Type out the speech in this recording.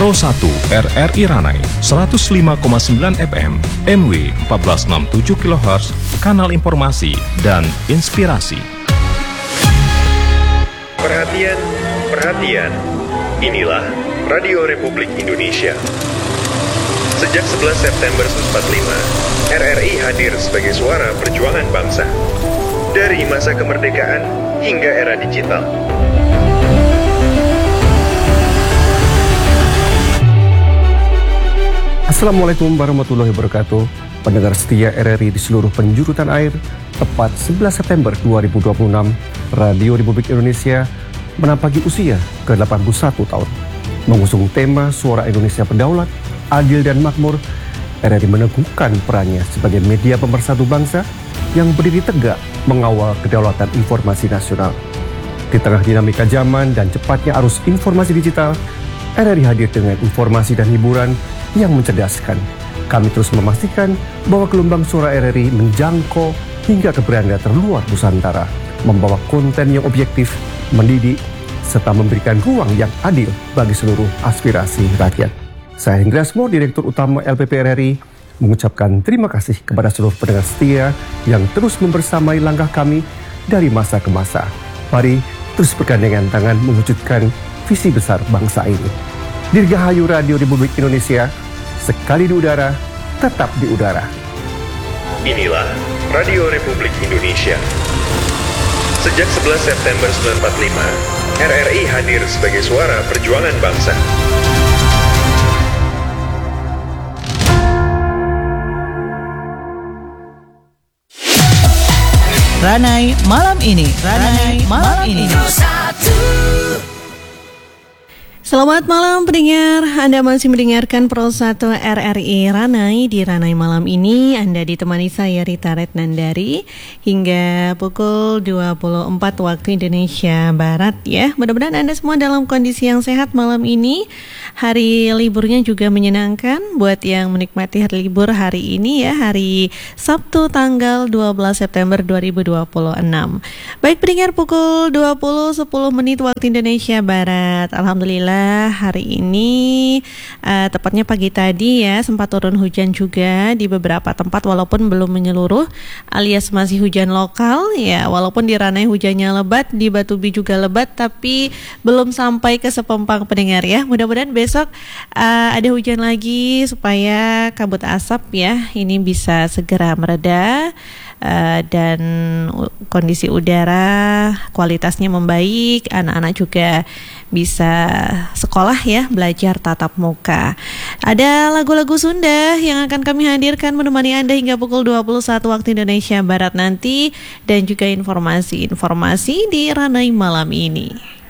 Pro 1 RRI Ranai 105,9 FM, MW 1467 kHz, kanal informasi dan inspirasi. Perhatian, perhatian. Inilah Radio Republik Indonesia. Sejak 11 September 1945, RRI hadir sebagai suara perjuangan bangsa. Dari masa kemerdekaan hingga era digital. Assalamualaikum warahmatullahi wabarakatuh. Pendengar setia RRI di seluruh penjuru tanah air, tepat 11 September 2026, Radio Republik Indonesia menampaki usia ke-81 tahun. Mengusung tema Suara Indonesia Berdaulat, Adil dan Makmur, RRI meneguhkan perannya sebagai media pemersatu bangsa yang berdiri tegak mengawal kedaulatan informasi nasional. Di tengah dinamika zaman dan cepatnya arus informasi digital, RRI hadir dengan informasi dan hiburan yang mencerdaskan. Kami terus memastikan bahwa gelombang suara RRI menjangkau hingga ke beranda terluar Nusantara, membawa konten yang objektif, mendidik, serta memberikan ruang yang adil bagi seluruh aspirasi rakyat. Saya Hendra Asmo, Direktur Utama LPP RRI, mengucapkan terima kasih kepada seluruh pendengar setia yang terus membersamai langkah kami dari masa ke masa. Mari terus bergandengan tangan mewujudkan visi besar bangsa ini. Dirgahayu Radio Republik Indonesia, sekali di udara, tetap di udara. Inilah Radio Republik Indonesia. Sejak 11 September 1945, RRI hadir sebagai suara perjuangan bangsa. Ranai malam ini. Ranai malam ini. Selamat malam pendengar, Anda masih mendengarkan Pro 1 RRI Ranai. Di Ranai malam ini Anda ditemani saya Rita Retnandari hingga pukul 24 waktu Indonesia Barat ya. Mudah-mudahan Anda semua dalam kondisi yang sehat malam ini. Hari liburnya juga menyenangkan buat yang menikmati hari libur hari ini ya, hari Sabtu tanggal 12 September 2026. Baik pendengar, pukul 20.10 waktu Indonesia Barat. Alhamdulillah hari ini tepatnya pagi tadi ya sempat turun hujan juga di beberapa tempat walaupun belum menyeluruh alias masih hujan lokal ya, walaupun di Ranai hujannya lebat, di Batubi juga lebat tapi belum sampai ke Sepempang pendengar ya. Mudah-mudahan besok ada hujan lagi supaya kabut asap ya ini bisa segera mereda dan kondisi udara kualitasnya membaik, anak-anak juga bisa sekolah ya, belajar tatap muka. Ada lagu-lagu Sunda yang akan kami hadirkan menemani Anda hingga pukul 21 waktu Indonesia Barat nanti, dan juga informasi-informasi di Ranai malam ini.